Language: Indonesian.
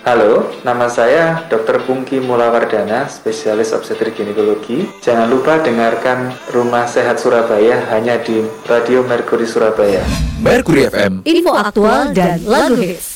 Halo, nama saya Dr. Pungki Mulawardana, spesialis obstetrik ginekologi. Jangan lupa dengarkan Rumah Sehat Surabaya hanya di Radio Mercury Surabaya. Mercury FM, info aktual dan lagu hits.